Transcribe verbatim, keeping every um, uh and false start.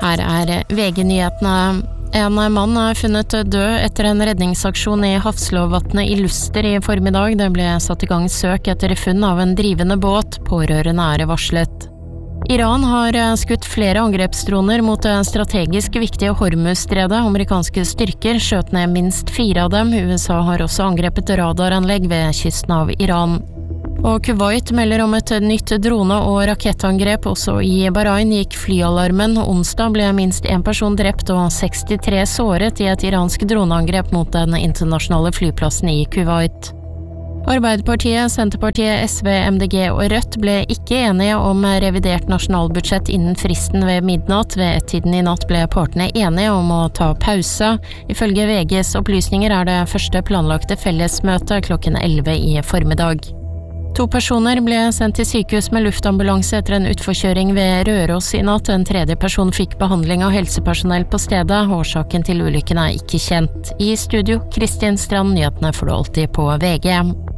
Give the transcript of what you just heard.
Her er V G-nyhetene. En mann er funnet død etter en redningsaksjon i Hafslåvatnet i Luster i formiddag. Det ble satt i gang søk etter funn av en drivende båt. Pårørende er varslet. Iran har skutt flere angrepsdroner mot det strategisk viktige Hormuzstredet. Amerikanske styrker skjøt ned minst fire av dem. U S A har også angrepet radaranlegg ved kysten av Iran. Og Kuwait melder om et nytt drone- og rakettangrep. Også i Bahrain gikk flyalarmen. Onsdag ble minst en person drept og sekstitre såret i et iransk droneangrep mot den internasjonale flyplassen i Kuwait. Arbeiderpartiet, Senterpartiet, S V, M D G og Rødt ble ikke enige om revidert nasjonalbudsjett innen fristen ved midnatt. Ved ett-tiden i natt ble partene enige om å ta pause. Ifølge V G's opplysninger er det første planlagte fellesmøte klokken elleve i formiddag. To personer ble sendt til sykehus med luftambulanse etter en utforkjøring ved Røros i natt. En tredje person fikk behandling av helsepersonell på stedet. Årsaken til ulykken er ikke kjent. I studio, Kristin Strand, nyhetene får du alltid på V G.